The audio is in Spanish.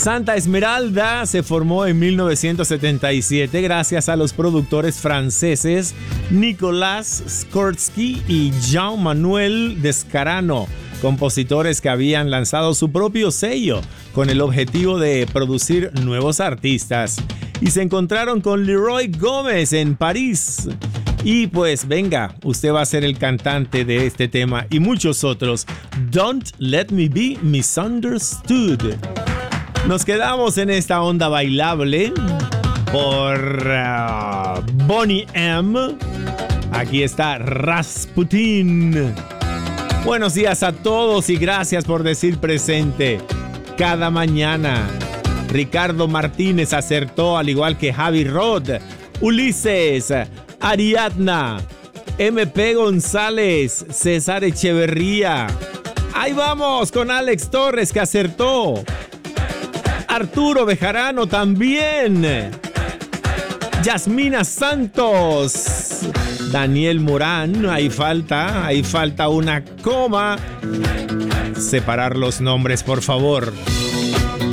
Santa Esmeralda se formó en 1977 gracias a los productores franceses Nicolas Skorsky y Jean-Manuel Descarano, compositores que habían lanzado su propio sello con el objetivo de producir nuevos artistas. Y se encontraron con Leroy Gómez en París. Y pues venga, usted va a ser el cantante de este tema y muchos otros. Don't Let Me Be Misunderstood. Nos quedamos en esta onda bailable por Boney M. Aquí está Rasputin. Buenos días a todos y gracias por decir presente. Cada mañana Ricardo Martínez acertó, al igual que Javi Rod, Ulises, Ariadna, MP González, César Echeverría. Ahí vamos con Alex Torres, que acertó. Arturo Bejarano también. Yasmina Santos. Daniel Morán, ahí falta una coma. Separar los nombres, por favor.